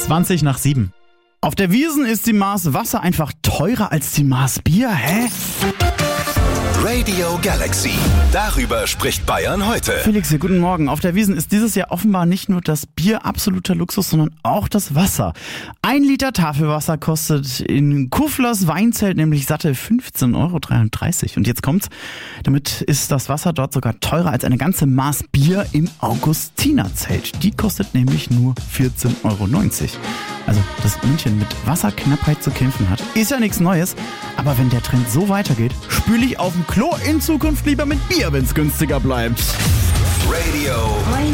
20 nach 7. Auf der Wiesn ist die Maß Wasser einfach teurer als die Maß Bier, hä? Radio Galaxy. Darüber spricht Bayern heute. Felix hier, guten Morgen. Auf der Wiesn ist dieses Jahr offenbar nicht nur das Bier absoluter Luxus, sondern auch das Wasser. 1 Liter Tafelwasser kostet in Kufflers Weinzelt nämlich satte 15,33 €. Und jetzt kommt's, damit ist das Wasser dort sogar teurer als eine ganze Maß Bier im Augustinerzelt. Die kostet nämlich nur 14,90 €. Also, dass München mit Wasserknappheit zu kämpfen hat, ist ja nichts Neues. Aber wenn der Trend so weitergeht, spüle ich auf dem Klo in Zukunft lieber mit Bier, wenn's günstiger bleibt. Radio